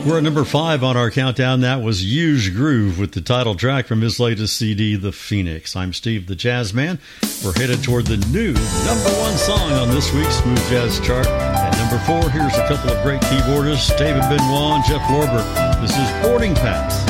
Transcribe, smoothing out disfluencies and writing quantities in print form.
We're at number 5 on our countdown. That was Huge Groove with the title track from his latest CD, The Phoenix. I'm Steve the Jazz Man. We're headed toward the new number 1 song on this week's Smooth Jazz chart. At number 4, here's a couple of great keyboardists, David Benoit and Jeff Lorber. This is Boarding Pass.